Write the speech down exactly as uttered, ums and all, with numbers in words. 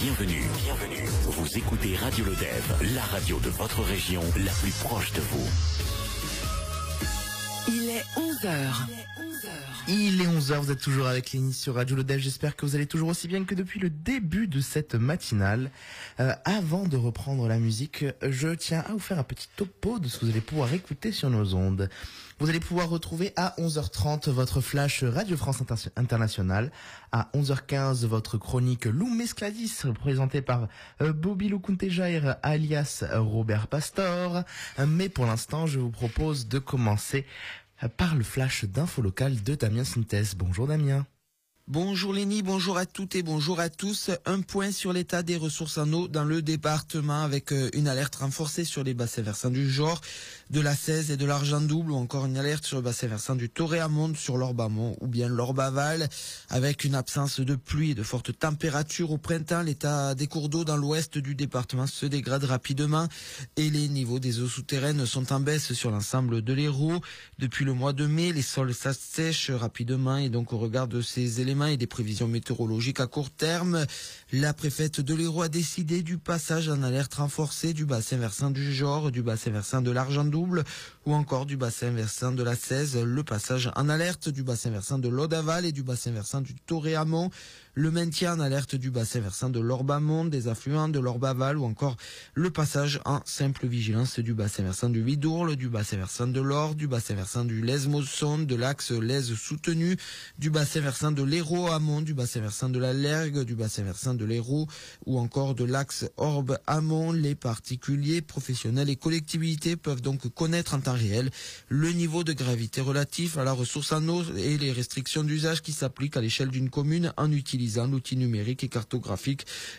Bienvenue, bienvenue. Vous écoutez Radio Lodève, la radio de votre région, la plus proche de vous. Il est onze heures. Il est onze heures, vous êtes toujours avec Lénie sur Radio Lodève. J'espère que vous allez toujours aussi bien que depuis le début de cette matinale. Euh, avant de reprendre la musique, je tiens à vous faire un petit topo de ce que vous allez pouvoir écouter sur nos ondes. Vous allez pouvoir retrouver à onze heures trente votre flash Radio France Inter- Internationale. À onze heures quinze, votre chronique Lou Mescladis, représentée par euh, Bobby Lukuntejair, alias Robert Pastor. Euh, mais pour l'instant, je vous propose de commencer par le flash d'info local de Damien Sintès. Bonjour Damien. Bonjour Lénie, bonjour à toutes et bonjour à tous. Un point sur l'état des ressources en eau dans le département avec une alerte renforcée sur les bassins versants du Jor, de la Cèze et de l'Argent-Double, ou encore une alerte sur le bassin versant du Toré-Amont, sur l'Orbe-Amont ou bien l'Orbe-Aval. Avec une absence de pluie et de fortes températures au printemps, l'état des cours d'eau dans l'ouest du département se dégrade rapidement et les niveaux des eaux souterraines sont en baisse sur l'ensemble de l'Hérault. Depuis le mois de mai, les sols s'assèchent rapidement et donc au regard de ces éléments et des prévisions météorologiques à court terme, la préfète de l'Hérault a décidé du passage en alerte renforcée du bassin versant du Jor, du bassin versant de l'Argent-Double ou encore du bassin versant de la Cèze, le passage en alerte du bassin versant de l'Aude-Aval et du bassin versant du Toré-Amont, le maintien en alerte du bassin versant de l'Orbe-Amont, des affluents de l'Orbe-Aval ou encore le passage en simple vigilance du bassin versant du Vidourle, du bassin versant de l'Or, du bassin versant du Lez-Mosson, de l'axe Lez soutenu, du bassin versant de l'Hérault-Amont, du bassin versant de la Lergue, du bassin versant de l'Hérault ou encore de l'axe Orbe-Amont. Les particuliers, professionnels et collectivités peuvent donc connaître en temps réel le niveau de gravité relatif à la ressource en eau et les restrictions d'usage qui s'appliquent à l'échelle d'une commune en utilisant l'outil numérique et cartographique